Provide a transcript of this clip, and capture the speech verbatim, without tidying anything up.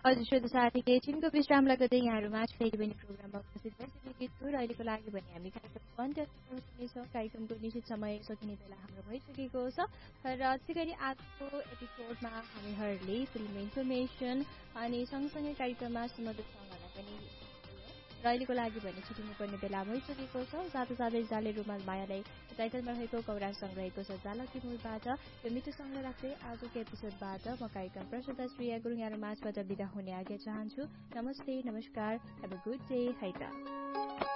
हजुर श्रोता साथी एकछिनको विश्रामलाई गर्दै यहाँहरूमा फेरि पनि प्रोग्राममा उपस्थित भइसकेको छु र अहिलेको लागि भने हामी कार्यक्रमको अन्त्यसम्म सुनेछौँ। कार्यक्रमको निश्चित समय सकिने बेला हाम्रो भइसकेको छ र त्यसै गरी आजको एपिसोडमा हामीहरूले फिल्म इन्फर्मेसन अनि सँगसँगै कार्यक्रममा सुमधुर सङ्घलाई पनि र अहिलेको लागि भने छुट्टिनुपर्ने बेला भइसकेको छ। साथै साथै जाले रुमाल मायालाई टाइटलमा रहेको कौरासँग रहेको छ जालकी मूलबाट यो मिठो सङ्ग राख्दै आजको एपिसोडबाट म कार्यक्रम प्रस्तुता श्रेया गुरुङ यहाँहरू माझबाट बिदा हुने आज्ञा चाहन्छु। नमस्ते, नमस्कार, हेभ अ गुड डे, हाइता।